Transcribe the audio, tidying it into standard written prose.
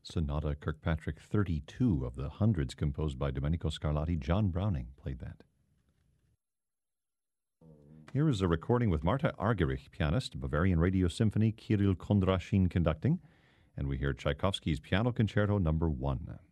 Sonata Kirkpatrick 32 of the hundreds composed by Domenico Scarlatti. John Browning played that. Here is a recording with Marta Argerich, pianist, Bavarian Radio Symphony, Kirill Kondrashin conducting, and we hear Tchaikovsky's Piano Concerto No. 1.